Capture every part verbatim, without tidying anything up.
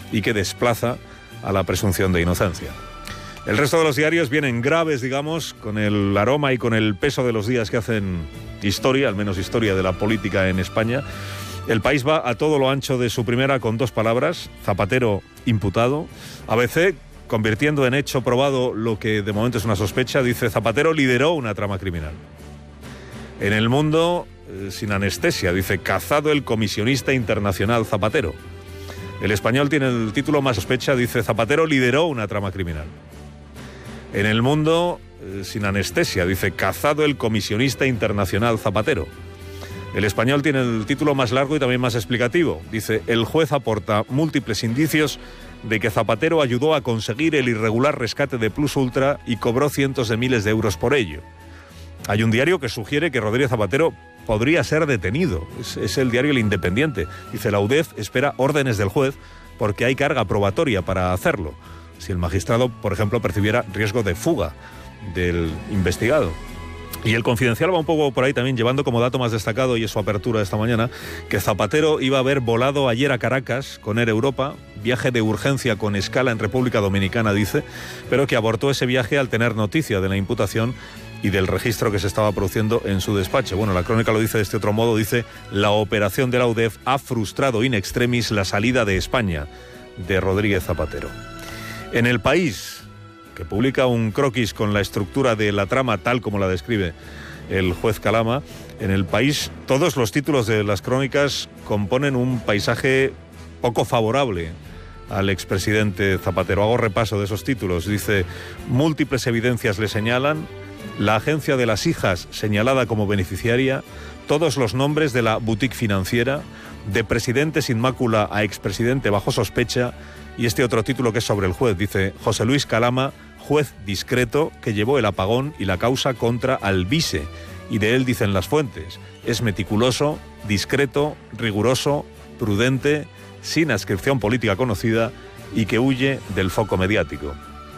y que desplaza a la presunción de inocencia. El resto de los diarios vienen graves, digamos, con el aroma y con el peso de los días que hacen historia, al menos historia de la política en España. El País va a todo lo ancho de su primera con dos palabras: Zapatero imputado. A B C, convirtiendo en hecho probado lo que de momento es una sospecha, dice: Zapatero lideró una trama criminal. En El Mundo, eh, sin anestesia, dice: cazado el comisionista internacional Zapatero. El Español tiene el título más sospecha, dice: Zapatero lideró una trama criminal. En El Mundo, eh, sin anestesia, dice: cazado el comisionista internacional Zapatero. El Español tiene el título más largo y también más explicativo. Dice: el juez aporta múltiples indicios de que Zapatero ayudó a conseguir el irregular rescate de Plus Ultra y cobró cientos de miles de euros por ello. Hay un diario que sugiere que Rodríguez Zapatero podría ser detenido. Es, es el diario El Independiente. Dice: la U D E F espera órdenes del juez porque hay carga probatoria para hacerlo. Si el magistrado, por ejemplo, percibiera riesgo de fuga del investigado. Y El Confidencial va un poco por ahí también, llevando como dato más destacado, y es su apertura de esta mañana, que Zapatero iba a haber volado ayer a Caracas con Air Europa, viaje de urgencia con escala en República Dominicana, dice, pero que abortó ese viaje al tener noticia de la imputación y del registro que se estaba produciendo en su despacho. Bueno, la crónica lo dice de este otro modo, dice: la operación de la U D E F ha frustrado in extremis la salida de España de Rodríguez Zapatero. En El País, que publica un croquis con la estructura de la trama tal como la describe el juez Calama, en El País todos los títulos de las crónicas componen un paisaje poco favorable al expresidente Zapatero. Hago repaso de esos títulos. Dice: múltiples evidencias le señalan, la agencia de las hijas señalada como beneficiaria, todos los nombres de la boutique financiera, de presidente sin mácula a expresidente bajo sospecha. Y este otro título que es sobre el juez, dice: José Luis Calama, juez discreto que llevó el apagón y la causa contra Alvise. Y de él dicen las fuentes: es meticuloso, discreto, riguroso, prudente, sin adscripción política conocida y que huye del foco mediático.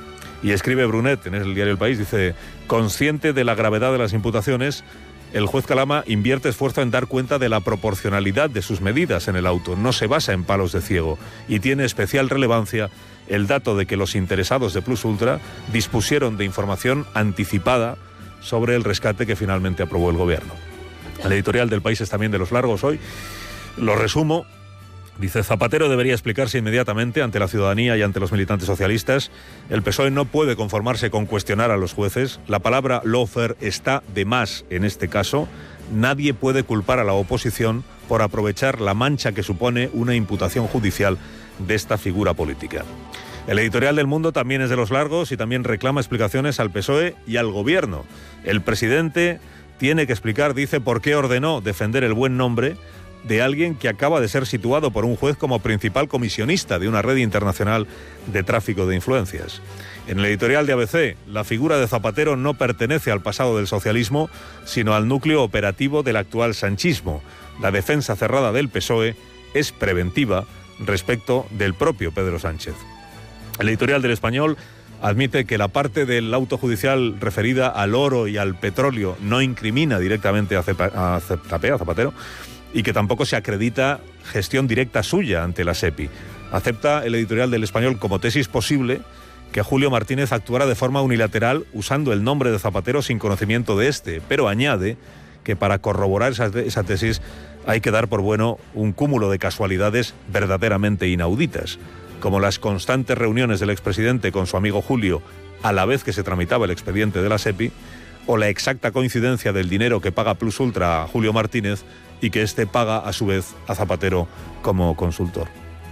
Y escribe Brunet en el diario El País, dice: consciente de la gravedad de las imputaciones, el juez Calama invierte esfuerzo en dar cuenta de la proporcionalidad de sus medidas en el auto. No se basa en palos de ciego y tiene especial relevancia el dato de que los interesados de Plus Ultra dispusieron de información anticipada sobre el rescate que finalmente aprobó el gobierno. El editorial del País es también de los largos hoy. Lo resumo. Dice: Zapatero debería explicarse inmediatamente ante la ciudadanía y ante los militantes socialistas. El P S O E no puede conformarse con cuestionar a los jueces. La palabra lawfare está de más en este caso. Nadie puede culpar a la oposición por aprovechar la mancha que supone una imputación judicial de esta figura política. El editorial del Mundo también es de los largos y también reclama explicaciones al P S O E y al gobierno. El presidente tiene que explicar, dice, por qué ordenó defender el buen nombre de alguien que acaba de ser situado por un juez como principal comisionista de una red internacional de tráfico de influencias. En el editorial de A B C, la figura de Zapatero no pertenece al pasado del socialismo, sino al núcleo operativo del actual sanchismo. La defensa cerrada del P S O E es preventiva respecto del propio Pedro Sánchez. El editorial del Español admite que la parte del auto judicial referida al oro y al petróleo no incrimina directamente a Zapatero, y que tampoco se acredita gestión directa suya ante la SEPI. Acepta el editorial del Español como tesis posible que Julio Martínez actuara de forma unilateral usando el nombre de Zapatero sin conocimiento de este, pero añade que para corroborar esa, esa tesis hay que dar por bueno un cúmulo de casualidades verdaderamente inauditas, como las constantes reuniones del expresidente con su amigo Julio a la vez que se tramitaba el expediente de la SEPI, o la exacta coincidencia del dinero que paga Plus Ultra a Julio Martínez y que éste paga a su vez a Zapatero como consultor.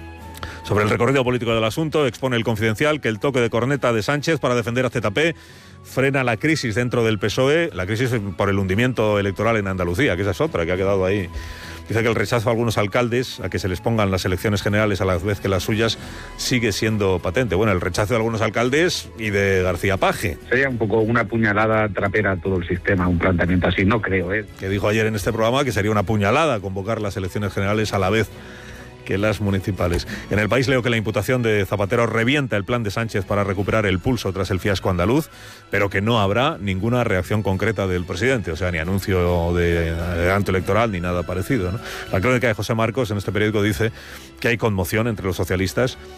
Sobre el recorrido político del asunto, expone El Confidencial que el toque de corneta de Sánchez para defender a Z P frena la crisis dentro del P S O E, la crisis por el hundimiento electoral en Andalucía, que esa es otra que ha quedado ahí. Dice que el rechazo a algunos alcaldes a que se les pongan las elecciones generales a la vez que las suyas sigue siendo patente. Bueno, el rechazo de algunos alcaldes y de García Paje. Sería un poco una puñalada trapera a todo el sistema, un planteamiento así, no creo, ¿eh? Que dijo ayer en este programa que sería una puñalada convocar las elecciones generales a la vez que las municipales. En El País leo que la imputación de Zapatero revienta el plan de Sánchez para recuperar el pulso tras el fiasco andaluz, pero que no habrá ninguna reacción concreta del presidente, o sea, ni anuncio de adelanto electoral ni nada parecido, ¿no? La crónica de José Marcos en este periódico dice que hay conmoción entre los socialistas